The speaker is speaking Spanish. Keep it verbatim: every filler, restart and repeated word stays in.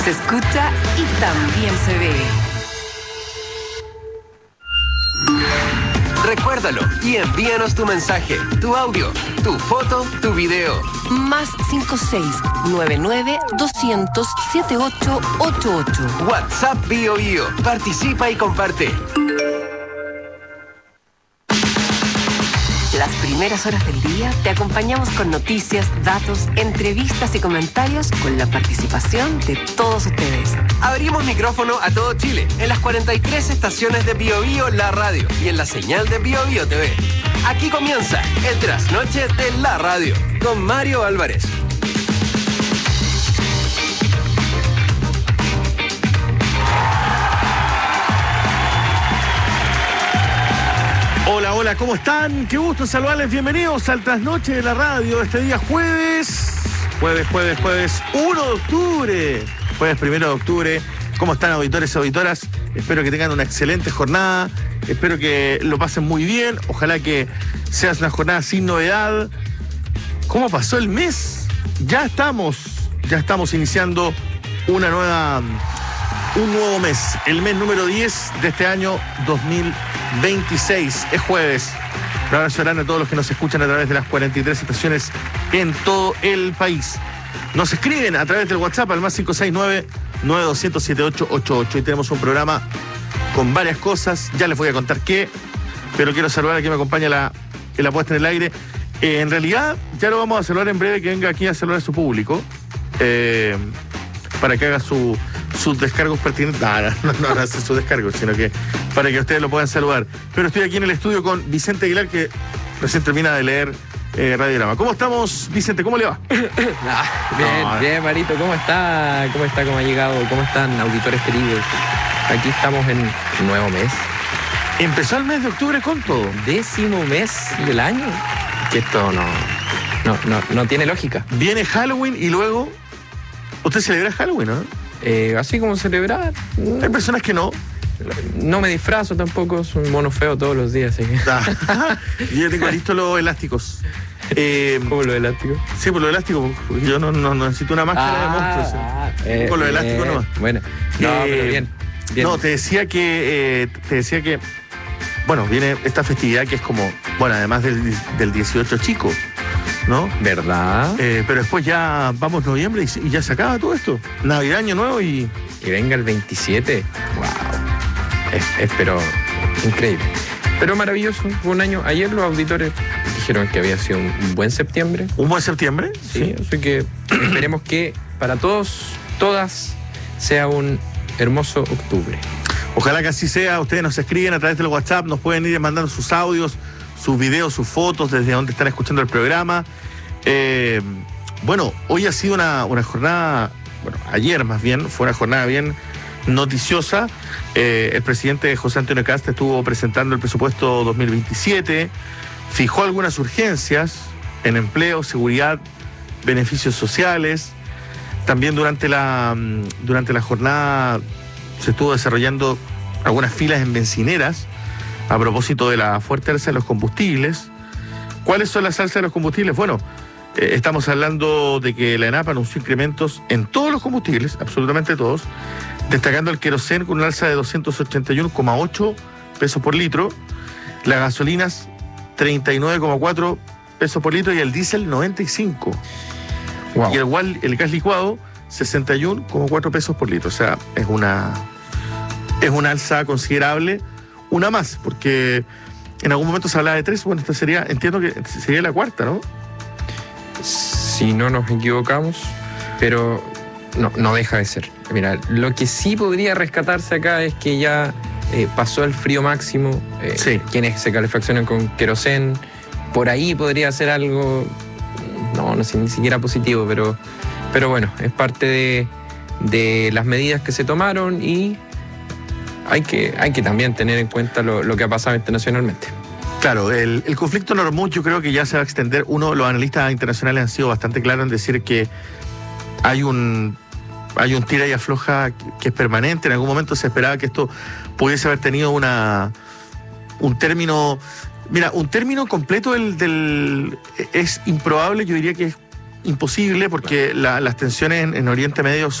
Se escucha y también se ve. Recuérdalo y envíanos tu mensaje, tu audio, tu foto, tu video. Más cinco seis nueve nueve dos cero cero siete ocho ocho ocho. WhatsApp Bio Bio. Participa y comparte. Las primeras horas del día te acompañamos con noticias, datos, entrevistas y comentarios con la participación de todos ustedes. Abrimos micrófono a todo Chile en las cuarenta y tres estaciones de Bio Bio La Radio y en la señal de Bio Bio T V. Aquí comienza el trasnoche de La Radio con Mario Álvarez. Hola, hola, ¿cómo están? Qué gusto saludarles, bienvenidos al trasnoche de la radio, este día jueves, jueves, jueves, jueves, primero de octubre, jueves primero de octubre. ¿Cómo están, auditores y auditoras? Espero que tengan una excelente jornada, espero que lo pasen muy bien, ojalá que sea una jornada sin novedad. ¿Cómo pasó el mes? Ya estamos, ya estamos iniciando una nueva, un nuevo mes, el mes número diez de este año dos mil veintiséis, es jueves. Un abrazo grande a todos los que nos escuchan a través de las cuarenta y tres estaciones en todo el país. Nos escriben a través del WhatsApp al más cinco seis nueve nueve dos cero cero siete ocho ocho ocho. Hoy tenemos un programa con varias cosas, ya les voy a contar qué, pero quiero saludar a quien me acompaña la, en la puesta en el aire. Eh, en realidad, ya lo vamos a saludar en breve, que venga aquí a saludar a su público, eh, para que haga su, sus descargos pertinentes. No, no, no, no hace sus descargos, sino que para que ustedes lo puedan saludar. Pero estoy aquí en el estudio con Vicente Aguilar, que recién termina de leer eh, Radiograma. ¿Cómo estamos, Vicente? ¿Cómo le va? ah, bien, no, bien, Marito. ¿Cómo está? ¿Cómo está? ¿Cómo ha llegado? ¿Cómo están, auditores queridos? Aquí estamos en un nuevo mes. Empezó el mes de octubre con todo. Décimo mes del año. Que esto no, no, no, no tiene lógica. Viene Halloween y luego... ¿Usted celebra Halloween, no? Eh, así como celebrar. Hay personas que no. No me disfrazo tampoco, soy un mono feo todos los días. Así que... ah, yo tengo listos los elásticos. Eh, ¿Cómo los elásticos? Sí, por los elásticos, porque yo no, no, no necesito una máscara ah, de monstruos. Ah, eh, con los eh, elásticos nomás. Bueno, no, eh, pero bien, bien. No, te decía que, eh, te decía que, bueno, viene esta festividad que es como, bueno, además del, del dieciocho chico, ¿no? ¿Verdad? Eh, pero después ya vamos noviembre y, y ya se acaba todo esto. Navidad, Año Nuevo y... Y venga el veintisiete. Wow. Es, es pero increíble. Pero maravilloso. Fue un año. Ayer los auditores dijeron que había sido un buen septiembre. ¿Un buen septiembre? Sí. sí. Así que esperemos que para todos, todas, sea un hermoso octubre. Ojalá que así sea. Ustedes nos escriben a través del WhatsApp, nos pueden ir mandando sus audios, sus videos, sus fotos, desde donde están escuchando el programa. Eh, bueno, hoy ha sido una, una jornada, bueno, ayer más bien, fue una jornada bien noticiosa. Eh, el presidente José Antonio Kast estuvo presentando el presupuesto dos mil veintisiete, fijó algunas urgencias en empleo, seguridad, beneficios sociales. También durante la, durante la jornada se estuvo desarrollando algunas filas en bencineras a propósito de la fuerte alza de los combustibles. ¿Cuáles son las alzas de los combustibles? Bueno, eh, estamos hablando de que la ENAP anunció incrementos en todos los combustibles, absolutamente todos, destacando el queroseno con un alza de doscientos ochenta y uno coma ocho pesos por litro, las gasolinas treinta y nueve coma cuatro pesos por litro y el diésel noventa y cinco. Wow. Y el, el gas licuado sesenta y uno coma cuatro pesos por litro. O sea, es una, es una alza considerable. Una más, porque en algún momento se hablaba de tres. Bueno, esta sería, entiendo que sería la cuarta, ¿no? Si no nos equivocamos, pero no, no deja de ser. Mira, lo que sí podría rescatarse acá es que ya eh, pasó el frío máximo. Eh, sí. Quienes se calefaccionan con querosén, por ahí podría ser algo, no, no sé, ni siquiera positivo, pero, pero bueno, es parte de, de las medidas que se tomaron y hay que, hay que también tener en cuenta lo, lo que ha pasado internacionalmente. Claro, el, el conflicto en Hormuz yo creo que ya se va a extender. Uno, los analistas internacionales han sido bastante claros en decir que hay un, hay un tira y afloja que es permanente. En algún momento se esperaba que esto pudiese haber tenido una, un término... Mira, un término completo del, del es improbable, yo diría que es imposible, porque la, las tensiones en, en Oriente Medio